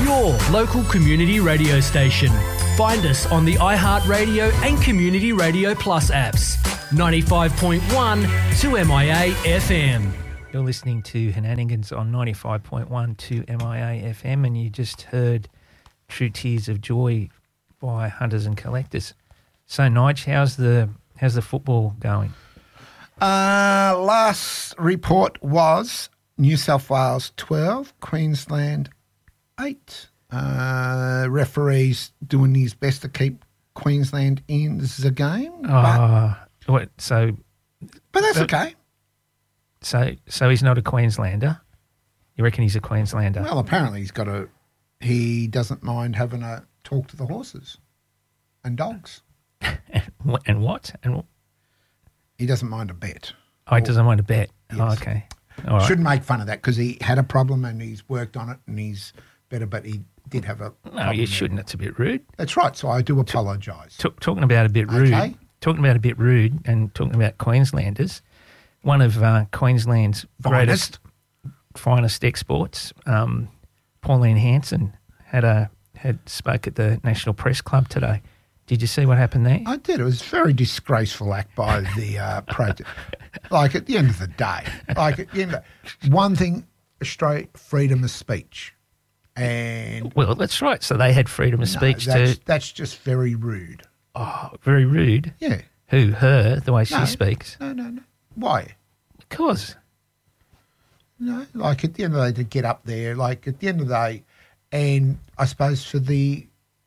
your local community radio station. Find us on the iHeartRadio and Community Radio Plus apps. 95.1 2MIA FM. You're listening to Henanigans on 95.1 2MIA FM, and you just heard True Tears of Joy by Hunters and Collectors. So, Nige, how's the football going? Last report was New South Wales 12, Queensland 8. Referees doing his best to keep Queensland in the game. But that's okay. So he's not a Queenslander? You reckon he's a Queenslander? Well, apparently he doesn't mind having a talk to the horses and dogs. And what? He doesn't mind a bet. Oh, he doesn't mind a bet. Yes. Oh, okay. All right. Shouldn't make fun of that because he had a problem and he's worked on it and he's better, but he did have a problem. No, you shouldn't. That's a bit rude. That's right. So I do apologise. Talking about a bit rude. Okay. Talking about a bit rude and talking about Queenslanders, one of Queensland's finest exports, Pauline Hanson, had spoke at the National Press Club today. Did you see what happened there? I did. It was a very disgraceful act by the protest. Like at the end of the day, one thing, Australia, freedom of speech. And well, that's right. So they had freedom of speech too. That's just very rude. Oh, very rude. Yeah. Who? Her? The way she speaks? No. Why? Because. No, like at the end of the day, to get up there, like at the end of the day, and I suppose for the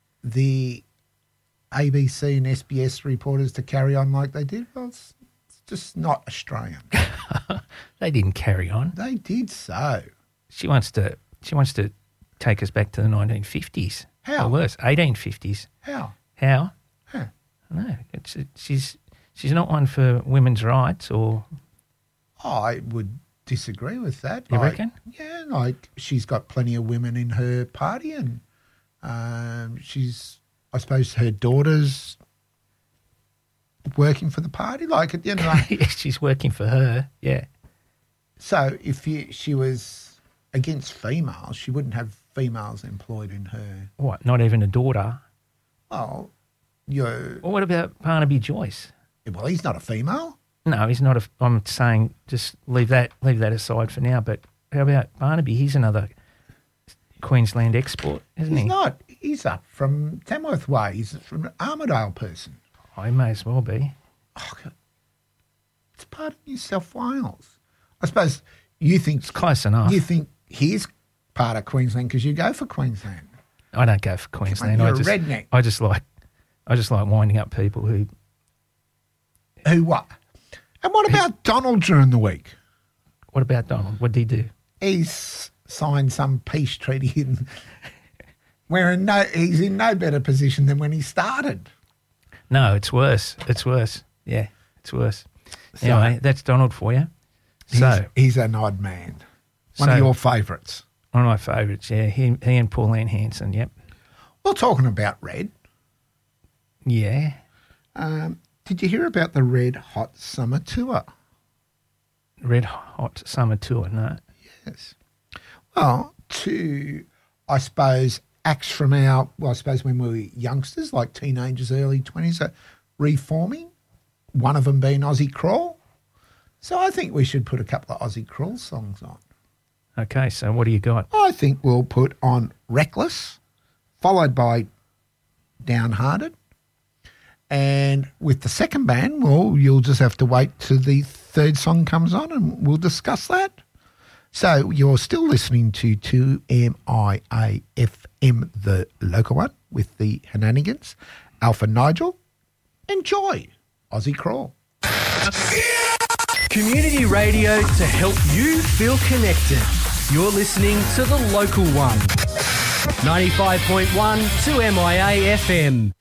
ABC and SBS reporters to carry on like they did, well, it's just not Australian. They didn't carry on. They did so. She wants to take us back to the 1950s. How? Or worse, 1850s. How? How? Huh. No, she's not one for women's rights or... I would disagree with that. You reckon? Yeah, like she's got plenty of women in her party and she's, I suppose, her daughter's working for the party. Like at the end of the day... She's working for her, yeah. So if she was against females, she wouldn't have females employed in her... What, not even a daughter? Well, Well, what about Barnaby Joyce? Well, he's not a female. No, he's not. I'm saying just leave that aside for now. But how about Barnaby? He's another Queensland export, isn't he? He's not. He's up from Tamworth Way. He's from an Armidale person. Oh, he may as well be. Oh, God. It's part of New South Wales. I suppose you think... It's close enough. You think he's part of Queensland because you go for Queensland. I don't go for Queensland. You're a redneck. I just like winding up people who... Who what? And what about Donald during the week? What about Donald? What did he do? He's signed some peace treaty and he's in no better position than when he started. No, it's worse. It's worse. Yeah, it's worse. Anyway, that's Donald for you. He's an odd man. One of your favourites. One of my favourites, yeah. He and Pauline Hanson, yep. Well, talking about Red. Yeah. Did you hear about the Red Hot Summer Tour? Red Hot Summer Tour, no. Yes. Well, I suppose, acts from I suppose when we were youngsters, like teenagers, early 20s, are reforming, one of them being Aussie Crawl. So I think we should put a couple of Aussie Crawl songs on. Okay, so what do you got? I think we'll put on Reckless, followed by Downhearted. And with the second band, well, you'll just have to wait till the third song comes on and we'll discuss that. So you're still listening to 2MIA FM, the local one, with the Henanigans, Alpha Nigel. Enjoy Aussie Crawl. Community radio to help you feel connected. You're listening to the local one. 95.1 2MIA FM.